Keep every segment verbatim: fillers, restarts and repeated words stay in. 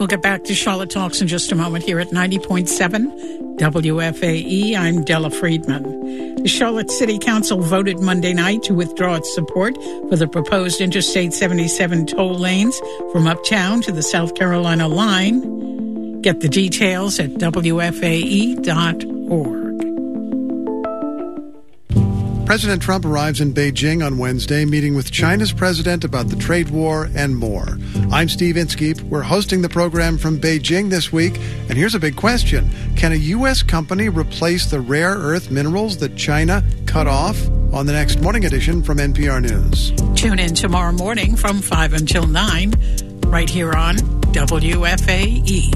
We'll get back to Charlotte Talks in just a moment here at ninety point seven W F A E. I'm Della Friedman. The Charlotte City Council voted Monday night to withdraw its support for the proposed Interstate seventy-seven toll lanes from Uptown to the South Carolina line. Get the details at W F A E dot org. President Trump arrives in Beijing on Wednesday, meeting with China's president about the trade war and more. I'm Steve Inskeep. We're hosting the program from Beijing this week, and here's a big question. Can a U S company replace the rare earth minerals that China cut off? On the next Morning Edition from N P R News. Tune in tomorrow morning from five until nine, right here on W F A E.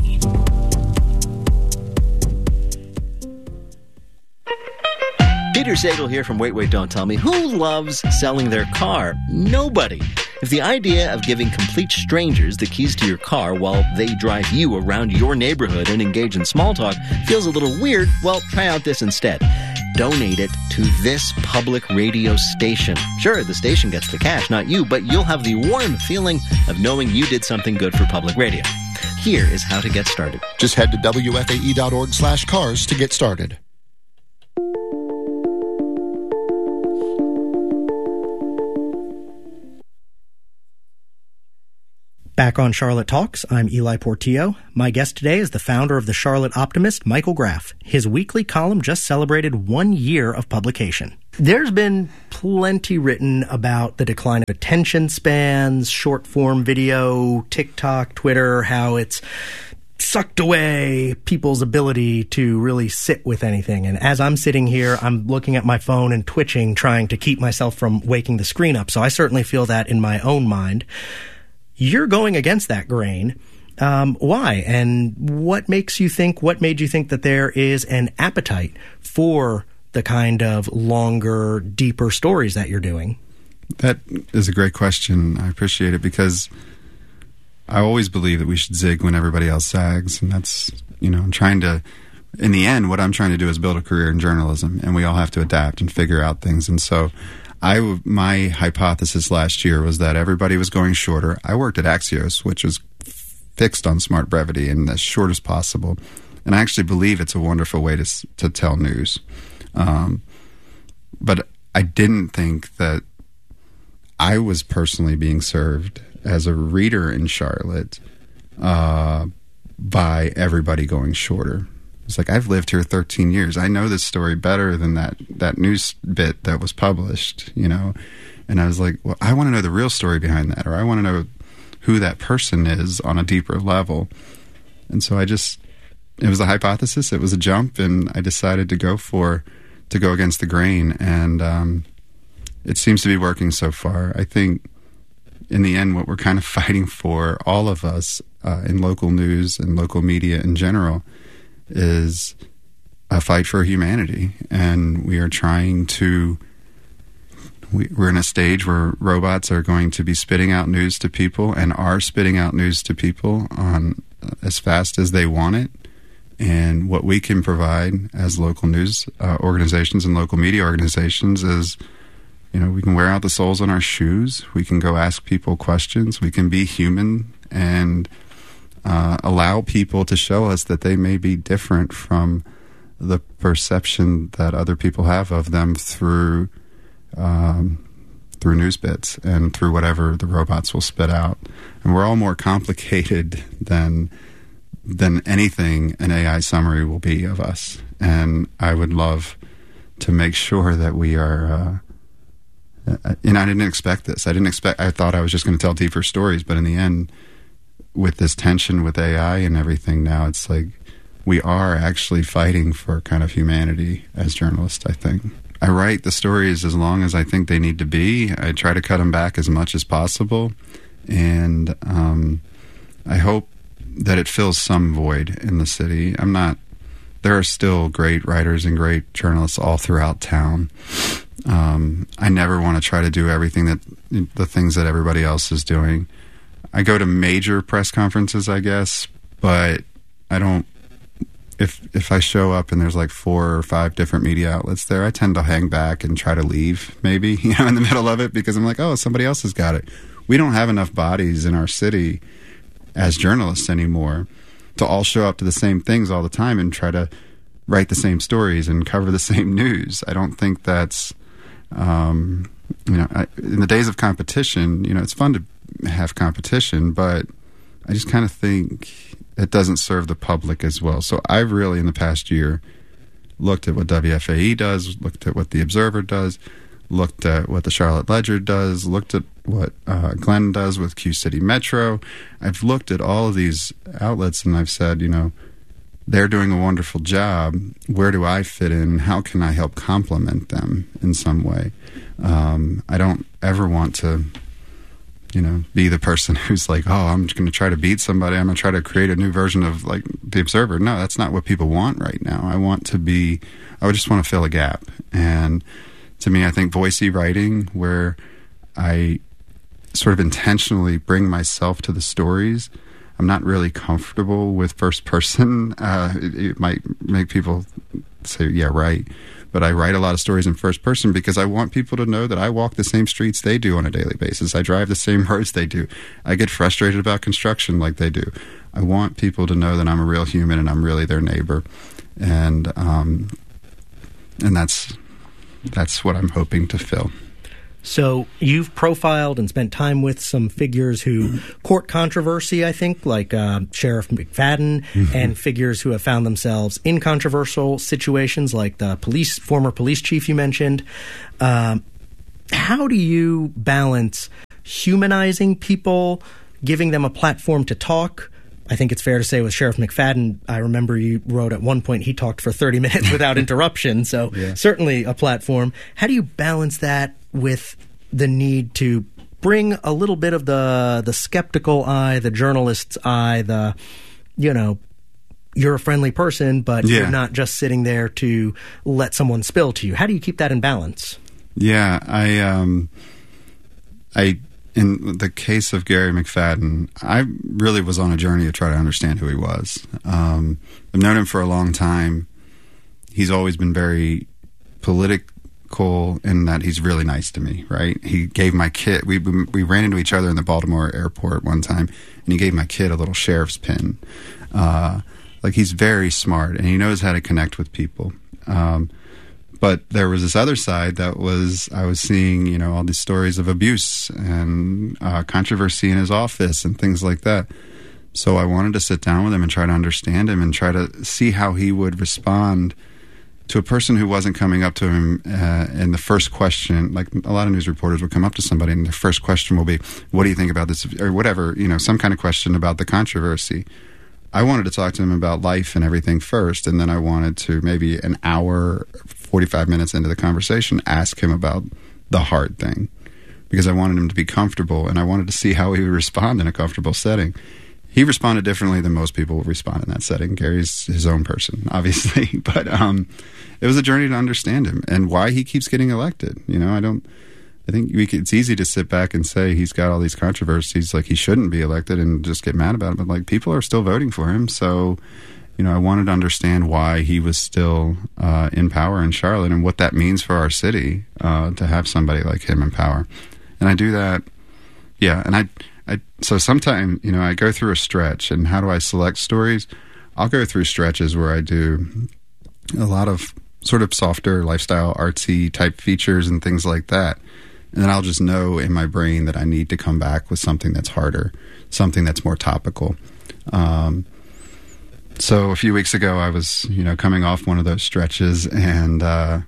Peter Sagal here from Wait, Wait, Don't Tell Me. Who loves selling their car? Nobody. If the idea of giving complete strangers the keys to your car while they drive you around your neighborhood and engage in small talk feels a little weird, well, try out this instead. Donate it to this public radio station. Sure, the station gets the cash, not you, but you'll have the warm feeling of knowing you did something good for public radio. Here is how to get started. Just head to W F A E dot org slash cars to get started. Back on Charlotte Talks, I'm Eli Portillo. My guest today is the founder of the Charlotte Optimist, Michael Graff. His weekly column just celebrated one year of publication. There's been plenty written about the decline of attention spans, short-form video, TikTok, Twitter, how it's sucked away people's ability to really sit with anything. And as I'm sitting here, I'm looking at my phone and twitching, trying to keep myself from waking the screen up. So I certainly feel that in my own mind. You're going against that grain. Um, why? And what makes you think, what made you think that there is an appetite for the kind of longer, deeper stories that you're doing? That is a great question. I appreciate it because I always believe that we should zig when everybody else zags. And that's, you know, I'm trying to, in the end, what I'm trying to do is build a career in journalism, and we all have to adapt and figure out things. And so I, my hypothesis last year was that everybody was going shorter. I worked at Axios, which was fixed on smart brevity and as short as possible. And I actually believe it's a wonderful way to to tell news. Um, but I didn't think that I was personally being served as a reader in Charlotte uh, by everybody going shorter. It's like, I've lived here thirteen years. I know this story better than that that news bit that was published, you know. And I was like, well, I want to know the real story behind that, or I want to know who that person is on a deeper level. And so I just, it was a hypothesis. It was a jump, and I decided to go for, to go against the grain. And um, it seems to be working so far. I think in the end, what we're kind of fighting for, all of us uh, in local news and local media in general, is a fight for humanity. And we are trying to, we, we're in a stage where robots are going to be spitting out news to people and are spitting out news to people on uh, as fast as they want it. And what we can provide as local news uh, organizations and local media organizations is, you know, we can wear out the soles on our shoes. We can go ask people questions. We can be human and Uh, allow people to show us that they may be different from the perception that other people have of them through um, through news bits and through whatever the robots will spit out. And we're all more complicated than than anything an A I summary will be of us. And I would love to make sure that we are. Uh, and I didn't expect this. I didn't expect. I thought I was just going to tell deeper stories, but in the end, with this tension with A I and everything now, it's like we are actually fighting for kind of humanity as journalists, I think. I write the stories as long as I think they need to be. I try to cut them back as much as possible. And um, I hope that it fills some void in the city. I'm not, there are still great writers and great journalists all throughout town. Um, I never want to try to do everything that, the things that everybody else is doing. I go to major press conferences, I guess, but I don't, if if I show up and there's like four or five different media outlets there, I tend to hang back and try to leave maybe, you know, in the middle of it, because I'm like, oh, somebody else has got it. We don't have enough bodies in our city as journalists anymore to all show up to the same things all the time and try to write the same stories and cover the same news. I don't think that's, um, you know, I, in the days of competition, you know, it's fun to have competition, but I just kind of think it doesn't serve the public as well. So I've really, in the past year, looked at what W F A E does, looked at what the Observer does, looked at what the Charlotte Ledger does, looked at what uh, Glenn does with Q City Metro. I've looked at all of these outlets and I've said, you know, they're doing a wonderful job. Where do I fit in? How can I help complement them in some way? Um, I don't ever want to, you know, be the person who's like, oh, I'm just going to try to beat somebody. I'm going to try to create a new version of like the Observer. No, that's not what people want right now. I want to be, I would just want to fill a gap. And to me, I think voicey writing, where I sort of intentionally bring myself to the stories. I'm not really comfortable with first person. Uh, it, it might make people say, yeah, right. But I write a lot of stories in first person because I want people to know that I walk the same streets they do on a daily basis. I drive the same roads they do. I get frustrated about construction like they do. I want people to know that I'm a real human and I'm really their neighbor. And um, and that's that's what I'm hoping to fill. So you've profiled and spent time with some figures who court controversy, I think, like uh, Sheriff McFadden, mm-hmm. and figures who have found themselves in controversial situations, like the police, former police chief you mentioned. Um, how do you balance humanizing people, giving them a platform to talk? I think it's fair to say with Sheriff McFadden, I remember you wrote at one point he talked for thirty minutes without interruption, so yeah. Certainly a platform. How do you balance that with the need to bring a little bit of the the skeptical eye, the journalist's eye, the, you know, you're a friendly person, but yeah. You're not just sitting there to let someone spill to you. How do you keep that in balance? Yeah, I, um, I, in the case of Gary McFadden, I really was on a journey to try to understand who he was. Um, I've known him for a long time. He's always been very political in that he's really nice to me, right? He gave my kid, we we ran into each other in the Baltimore airport one time, and he gave my kid a little sheriff's pin. Uh, like, he's very smart, and he knows how to connect with people. Um, but there was this other side that was, I was seeing, you know, all these stories of abuse and uh, controversy in his office and things like that. So I wanted to sit down with him and try to understand him and try to see how he would respond to a person who wasn't coming up to him uh, and the first question, like a lot of news reporters would come up to somebody and the first question will be, what do you think about this? Or whatever, you know, some kind of question about the controversy. I wanted to talk to him about life and everything first, and then I wanted to, maybe an hour, forty-five minutes into the conversation, ask him about the hard thing, because I wanted him to be comfortable, and I wanted to see how he would respond in a comfortable setting. He responded differently than most people would respond in that setting. Gary's his own person, obviously, but um, it was a journey to understand him and why he keeps getting elected. You know, I don't. I think we could, it's easy to sit back and say he's got all these controversies, like he shouldn't be elected, and just get mad about it. But like, people are still voting for him, so you know, I wanted to understand why he was still uh, in power in Charlotte and what that means for our city uh, to have somebody like him in power. And I do that, yeah. And I, I so sometimes, you know, I go through a stretch, and how do I select stories? I'll go through stretches where I do a lot of sort of softer lifestyle, artsy type features and things like that. And then I'll just know in my brain that I need to come back with something that's harder, something that's more topical. Um, so a few weeks ago, I was, you know, coming off one of those stretches, and uh,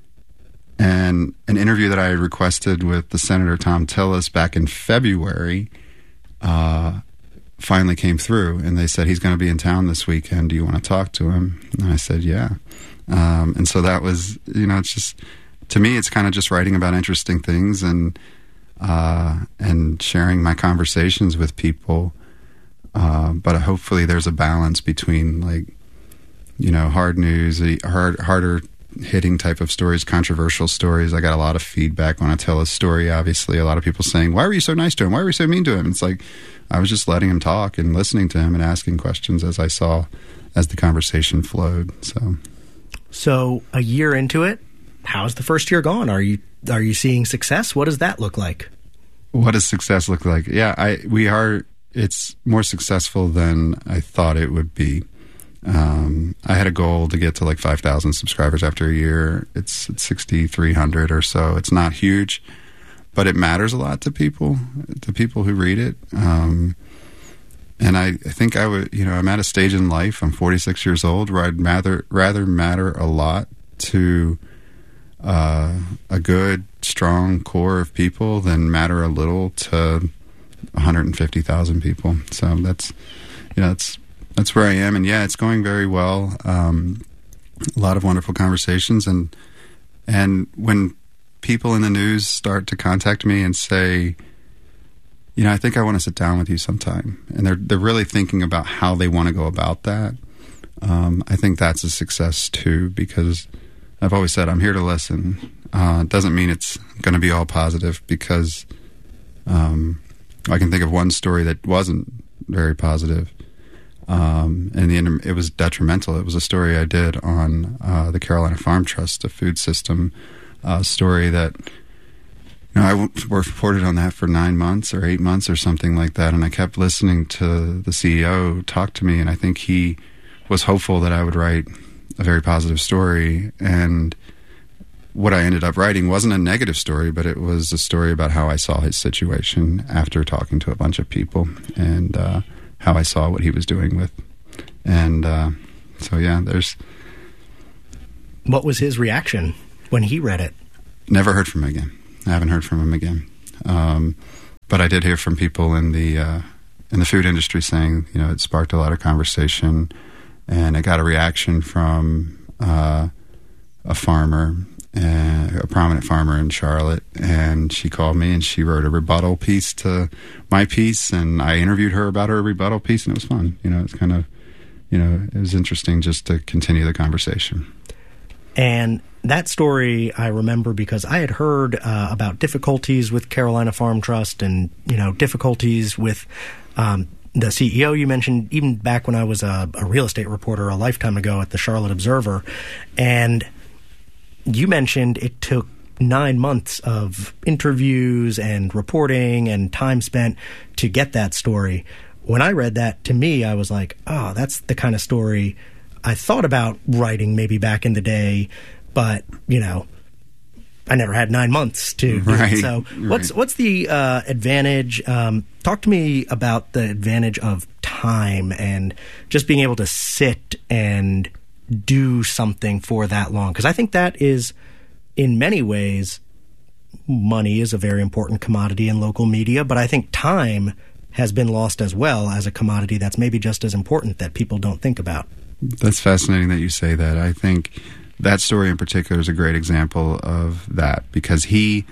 and an interview that I had requested with the Senator Thom Tillis back in February uh, finally came through, and they said, he's going to be in town this weekend. Do you want to talk to him? And I said, yeah. Um, and so that was, you know, it's just, to me, it's kind of just writing about interesting things and uh, and sharing my conversations with people. Uh, but hopefully there's a balance between, like, you know, hard news, hard, harder hitting type of stories, controversial stories. I got a lot of feedback when I tell a story, obviously. A lot of people saying, why were you so nice to him? Why were you so mean to him? It's like, I was just letting him talk and listening to him and asking questions as I saw, as the conversation flowed. So, so a year into it, how's the first year gone? Are you are you seeing success? What does that look like? What does success look like? Yeah, I we are it's more successful than I thought it would be. Um, I had a goal to get to like five thousand subscribers after a year. It's, it's sixty-three hundred or so. It's not huge, but it matters a lot to people, to people who read it. Um, and I, I think I would, you know, I'm at a stage in life, I'm forty-six years old, where I'd rather, rather matter a lot to uh, a good, strong core of people than matter a little to one hundred fifty thousand people. So that's, you know, that's, that's where I am. And yeah, it's going very well. Um, a lot of wonderful conversations. And, and when people in the news start to contact me and say, you know, I think I want to sit down with you sometime, and they're, they're really thinking about how they want to go about that. Um, I think that's a success too, because I've always said I'm here to listen. Uh, it doesn't mean it's going to be all positive, because um, I can think of one story that wasn't very positive. Um, and the inter- it was detrimental. It was a story I did on uh, the Carolina Farm Trust, a food system uh, story that, you know, I w- reported on that for nine months or eight months or something like that, and I kept listening to the C E O talk to me, and I think he was hopeful that I would write a very positive story. And what I ended up writing wasn't a negative story, but it was a story about how I saw his situation after talking to a bunch of people, and uh, how I saw what he was doing with. And uh, so, yeah, there's... What was his reaction when he read it? Never heard from him again. I haven't heard from him again. Um, but I did hear from people in the uh, in the food industry saying, you know, it sparked a lot of conversation, and I got a reaction from uh, a farmer, uh, a prominent farmer in Charlotte, and she called me and she wrote a rebuttal piece to my piece, and I interviewed her about her rebuttal piece, and it was fun. You know, it's kind of, you know, it was interesting just to continue the conversation. And that story I remember because I had heard uh, about difficulties with Carolina Farm Trust, and, you know, difficulties with um, the C E O you mentioned, even back when I was a, a real estate reporter a lifetime ago at the Charlotte Observer. And you mentioned it took nine months of interviews and reporting and time spent to get that story. When I read that, to me, I was like, oh, that's the kind of story I thought about writing maybe back in the day, but, you know, I never had nine months to do right, it. So what's right. what's the uh, advantage? Um, talk to me about the advantage of time and just being able to sit and do something for that long. Because I think that is, in many ways, money is a very important commodity in local media, but I think time has been lost as well as a commodity that's maybe just as important that people don't think about. That's fascinating that you say that. I think that story in particular is a great example of that, because he,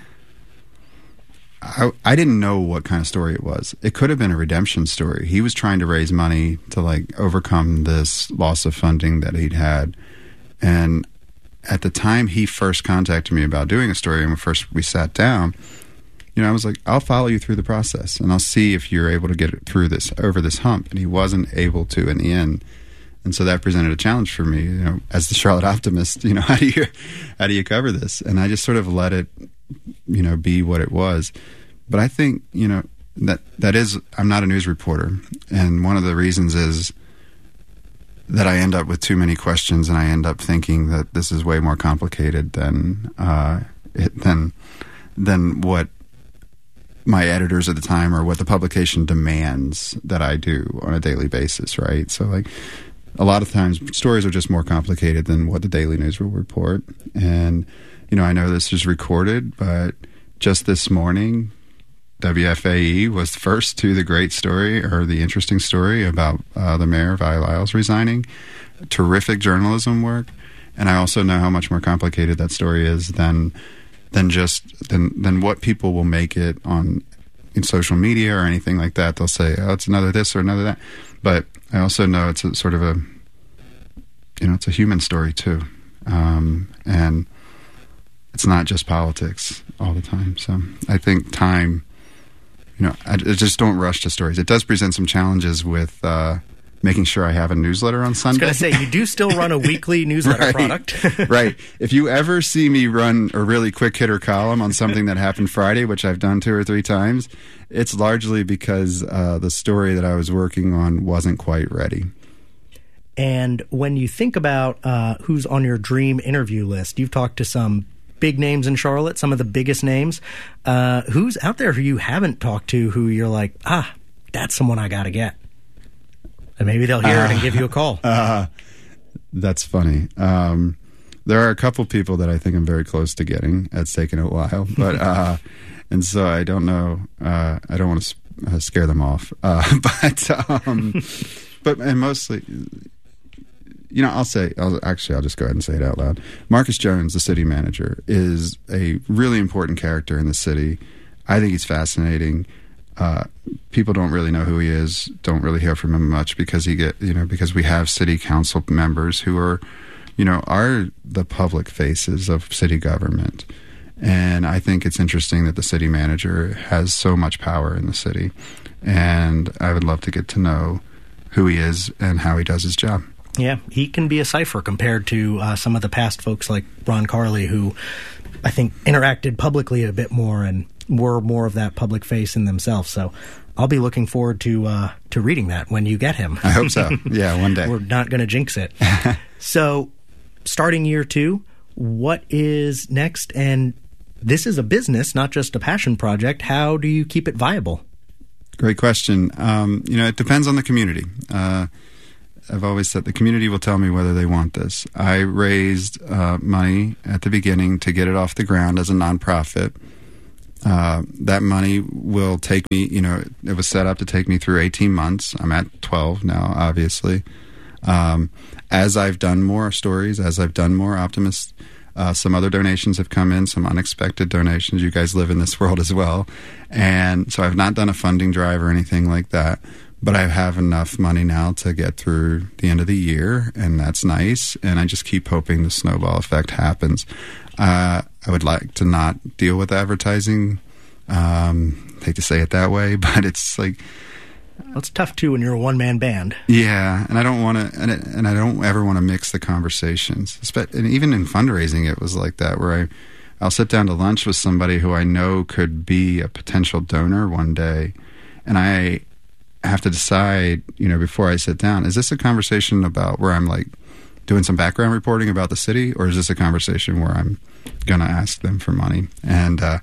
I, I didn't know what kind of story it was. It could have been a redemption story. He was trying to raise money to like overcome this loss of funding that he'd had. And at the time he first contacted me about doing a story, and when first we sat down, you know, I was like, I'll follow you through the process and I'll see if you're able to get it through this, over this hump. And he wasn't able to in the end. And so that presented a challenge for me, you know, as the Charlotte Optimist. You know, how do you how do you cover this? And I just sort of let it, you know, be what it was. But I think, you know, that that is, I'm not a news reporter, and one of the reasons is that I end up with too many questions, and I end up thinking that this is way more complicated than uh, it, than than what my editors at the time or what the publication demands that I do on a daily basis, right? So, like, a lot of times stories are just more complicated than what the Daily News will report. And, you know, I know this is recorded, but just this morning, W F A E was first to the great story, or the interesting story about uh, the mayor, Vi Lyles, resigning. Terrific journalism work. And I also know how much more complicated that story is than than just than than what people will make it on in social media or anything like that. They'll say, oh, it's another this or another that. But I also know it's a sort of a, you know, it's a human story too. Um, and it's not just politics all the time. So I think time, you know, I, I just don't rush to stories. It does present some challenges with uh, making sure I have a newsletter on Sunday. I was going to say, you do still run a weekly newsletter right, product. Right. If you ever see me run a really quick hitter column on something that happened Friday, which I've done two or three times, it's largely because uh, the story that I was working on wasn't quite ready. And when you think about uh, who's on your dream interview list, you've talked to some big names in Charlotte, some of the biggest names. Uh, who's out there who you haven't talked to who you're like, ah, that's someone I got to get? And maybe they'll hear uh, it and give you a call. Uh, that's funny. Um, there are a couple people that I think I'm very close to getting. It's taken a while. but uh, And so I don't know. Uh, I don't want to uh, scare them off. Uh, but, um, but and mostly... You know, I'll say, I'll, actually, I'll just go ahead and say it out loud. Marcus Jones, the city manager, is a really important character in the city. I think he's fascinating. Uh, people don't really know who he is, don't really hear from him much because he get, you know, because we have city council members who are, you know, are the public faces of city government. And I think it's interesting that the city manager has so much power in the city. And I would love to get to know who he is and how he does his job. Yeah, he can be a cipher compared to uh, some of the past folks like Ron Carley, who I think interacted publicly a bit more and were more of that public face in themselves. So I'll be looking forward to uh, to reading that when you get him. I hope so. Yeah, one day. We're not going to jinx it. So starting year two, what is next? And this is a business, not just a passion project. How do you keep it viable? Great question. Um, you know, it depends on the community. Uh I've always said the community will tell me whether they want this. I raised uh, money at the beginning to get it off the ground as a nonprofit. Uh, that money will take me, you know, it was set up to take me through eighteen months. I'm at twelve now, obviously. Um, as I've done more stories, as I've done more Optimist, uh, some other donations have come in, some unexpected donations. You guys live in this world as well. And so I've not done a funding drive or anything like that. But I have enough money now to get through the end of the year, and that's nice. And I just keep hoping the snowball effect happens. Uh, I would like to not deal with advertising. Um, I hate to say it that way, but it's like... Well, it's tough, too, when you're a one-man band. Yeah, and I don't want to, and, it, and I don't ever want to mix the conversations. And even in fundraising, it was like that, where I, I'll sit down to lunch with somebody who I know could be a potential donor one day, and I... have to decide, you know, before I sit down, is this a conversation about where I'm like doing some background reporting about the city, or is this a conversation where I'm going to ask them for money? And uh,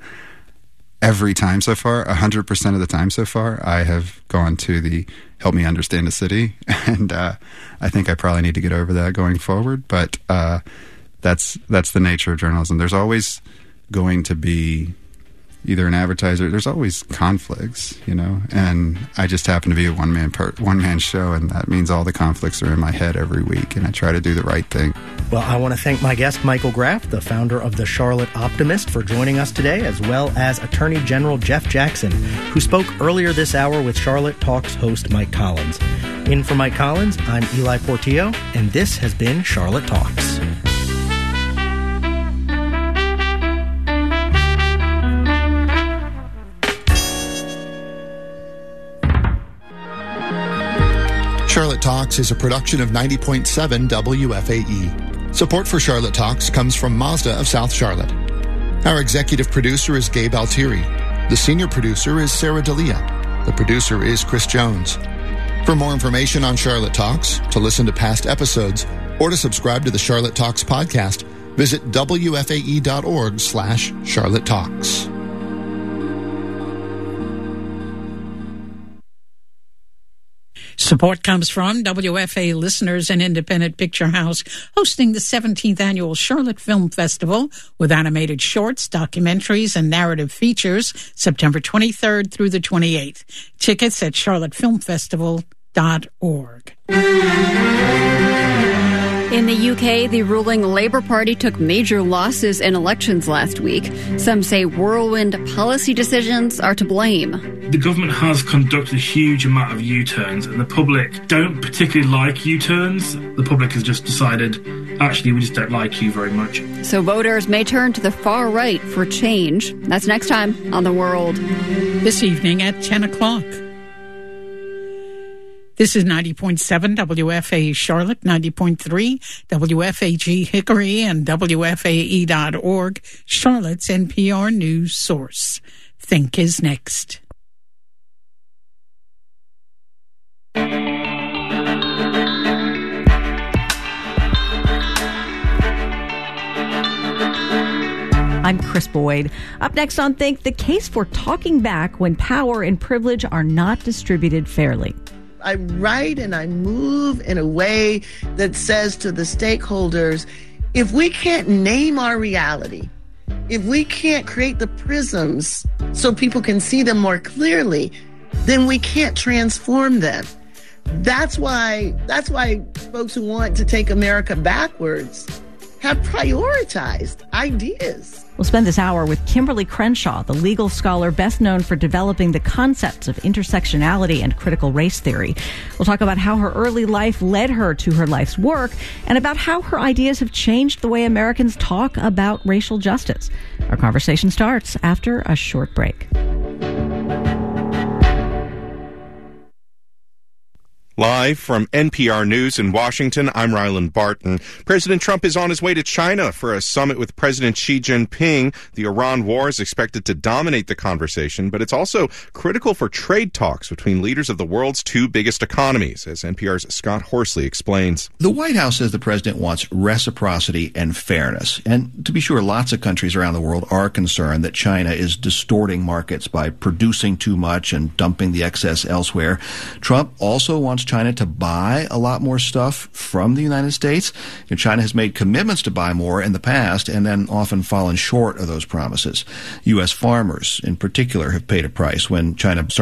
every time so far, one hundred percent of the time so far, I have gone to the help me understand the city. And uh, I think I probably need to get over that going forward. But uh, that's that's the nature of journalism. There's always going to be either an advertiser, there's always conflicts, you know, and I just happen to be a one-man per- one-man show, and that means all the conflicts are in my head every week, and I try to do the right thing. Well, I want to thank my guest, Michael Graff, the founder of the Charlotte Optimist, for joining us today, as well as Attorney General Jeff Jackson, who spoke earlier this hour with Charlotte Talks host Mike Collins. In for Mike Collins, I'm Eli Portillo, and this has been Charlotte Talks. Charlotte Talks is a production of ninety point seven W F A E. Support for Charlotte Talks comes from Mazda of South Charlotte. Our executive producer is Gabe Altieri. The senior producer is Sarah D'Elia. The producer is Chris Jones. For more information on Charlotte Talks, to listen to past episodes, or to subscribe to the Charlotte Talks podcast, visit W F A E dot org slash Charlotte Talks. Support comes from W F A listeners and Independent Picture House, hosting the seventeenth Annual Charlotte Film Festival with animated shorts, documentaries, and narrative features, September twenty-third through the twenty-eighth. Tickets at charlotte film festival dot org. In the U K, the ruling Labour Party took major losses in elections last week. Some say whirlwind policy decisions are to blame. The government has conducted a huge amount of U-turns, and the public don't particularly like U-turns. The public has just decided, actually, we just don't like you very much. So voters may turn to the far right for change. That's next time on The World. This evening at ten o'clock. This is ninety point seven W F A E Charlotte, ninety point three W F A G Hickory, and W F A E dot org, Charlotte's N P R news source. Think is next. I'm Chris Boyd. Up next on Think, the case for talking back when power and privilege are not distributed fairly. I write and I move in a way that says to the stakeholders, if we can't name our reality, if we can't create the prisms so people can see them more clearly, then we can't transform them. That's why, that's why folks who want to take America backwards have prioritized ideas. We'll spend this hour with Kimberly Crenshaw, the legal scholar best known for developing the concepts of intersectionality and critical race theory. We'll talk about how her early life led her to her life's work and about how her ideas have changed the way Americans talk about racial justice. Our conversation starts after a short break. Live from N P R News in Washington, I'm Ryland Barton. President Trump is on his way to China for a summit with President Xi Jinping. The Iran war is expected to dominate the conversation, but it's also critical for trade talks between leaders of the world's two biggest economies, as N P R's Scott Horsley explains. The White House says the president wants reciprocity and fairness. And to be sure, lots of countries around the world are concerned that China is distorting markets by producing too much and dumping the excess elsewhere. Trump also wants China to buy a lot more stuff from the United States. You know, China has made commitments to buy more in the past and then often fallen short of those promises. U S farmers, in particular, have paid a price when China